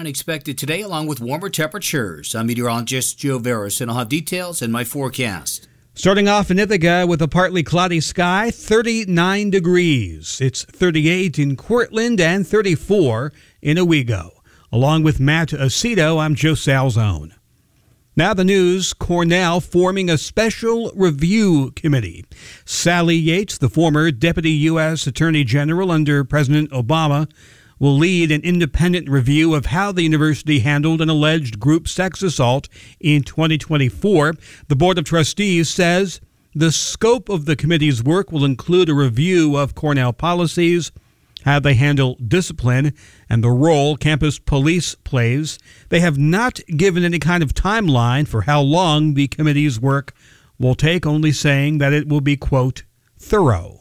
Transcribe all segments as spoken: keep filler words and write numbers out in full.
sunshine expected today along with warmer temperatures. I'm meteorologist Joe Veras, and I'll have details in my forecast. Starting off in Ithaca with a partly cloudy sky, thirty-nine degrees. It's thirty-eight in Cortland and thirty-four in Owego. Along with Matt Aceto, I'm Joe Salzone. Now the news, Cornell forming a special review committee. Sally Yates, the former Deputy U S Attorney General under President Obama, will lead an independent review of how the university handled an alleged group sex assault in twenty twenty-four. The Board of Trustees says the scope of the committee's work will include a review of Cornell policies, how they handle discipline, and the role campus police plays. They have not given any kind of timeline for how long the committee's work will take, only saying that it will be, quote, thorough.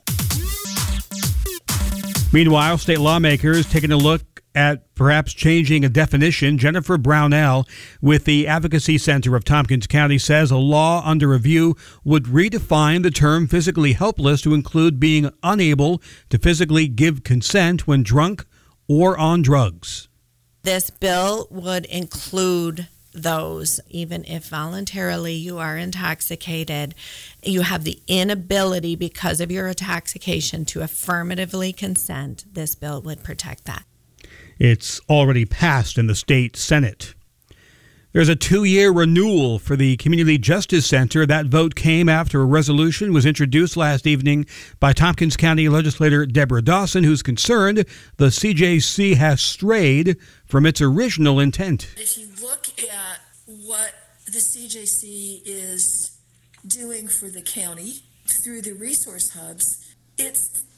Meanwhile, state lawmakers taking a look at perhaps changing a definition. Jennifer Brownell with the Advocacy Center of Tompkins County says a law under review would redefine the term physically helpless to include being unable to physically give consent when drunk or on drugs. This bill would include those, even if voluntarily you are intoxicated, you have the inability because of your intoxication to affirmatively consent. This bill would protect that. It's already passed in the state Senate. There's a two-year renewal for the Community Justice Center. That vote came after a resolution was introduced last evening by Tompkins County legislator Deborah Dawson, who's concerned the C J C has strayed from its original intent. If you look at what the C J C is doing for the county through the resource hubs, it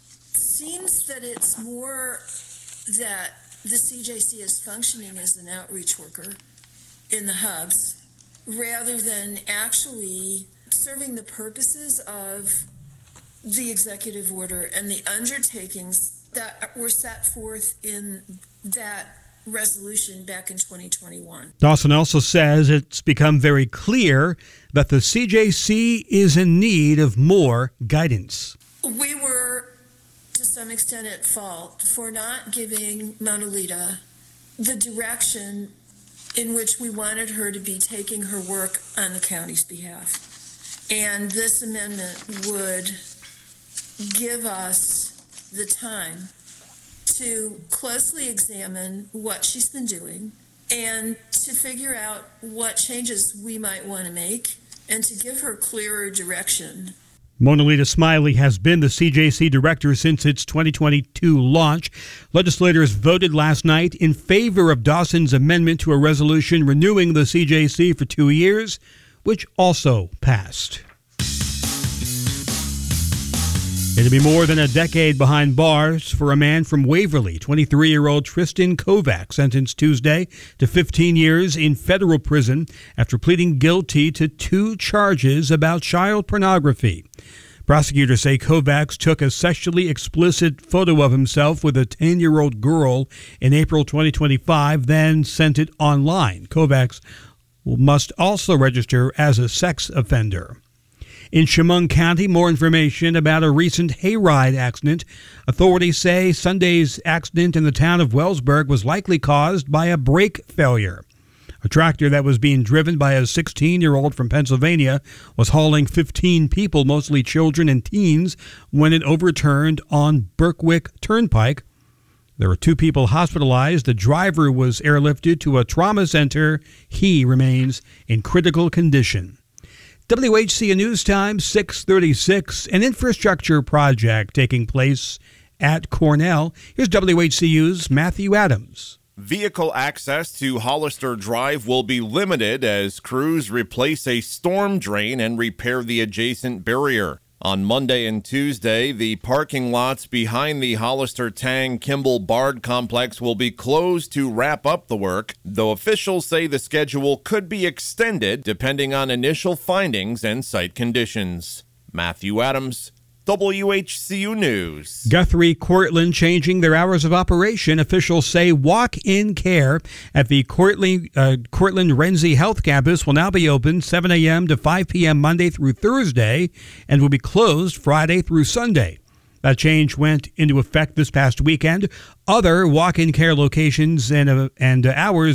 seems that it's more that the C J C is functioning as an outreach worker in the hubs rather than actually serving the purposes of the executive order and the undertakings that were set forth in that resolution back in twenty twenty-one. Dawson also says it's become very clear that the C J C is in need of more guidance. We were, to some extent, at fault for not giving Monalita the direction in which we wanted her to be taking her work on the county's behalf. And this amendment would give us the time to closely examine what she's been doing and to figure out what changes we might want to make and to give her clearer direction. Monalita Smiley has been the C J C director since its twenty twenty-two launch. Legislators voted last night in favor of Dawson's amendment to a resolution renewing the C J C for two years, which also passed. It'll be more than a decade behind bars for a man from Waverly. twenty-three-year-old Tristan Kovac sentenced Tuesday to fifteen years in federal prison after pleading guilty to two charges about child pornography. Prosecutors say Kovac took a sexually explicit photo of himself with a ten-year-old girl in April twenty twenty-five, then sent it online. Kovac must also register as a sex offender. In Chemung County, more information about a recent hayride accident. Authorities say Sunday's accident in the town of Wellsburg was likely caused by a brake failure. A tractor that was being driven by a sixteen-year-old from Pennsylvania was hauling fifteen people, mostly children and teens, when it overturned on Berkwick Turnpike. There were two people hospitalized. The driver was airlifted to a trauma center. He remains in critical condition. W H C News Time, six thirty-six, an infrastructure project taking place at Cornell. Here's W H C U's Matthew Adams. Vehicle access to Hollister Drive will be limited as crews replace a storm drain and repair the adjacent barrier. On Monday and Tuesday, the parking lots behind the Hollister Tang Kimball Bard complex will be closed to wrap up the work, though officials say the schedule could be extended depending on initial findings and site conditions. Matthew Adams, W H C U News. Guthrie, Cortland changing their hours of operation. Officials say walk-in care at the Cortland, uh, Cortland Renzi Health Campus will now be open seven a.m. to five p.m. Monday through Thursday and will be closed Friday through Sunday. That change went into effect this past weekend. Other walk-in care locations and, uh, and uh, hours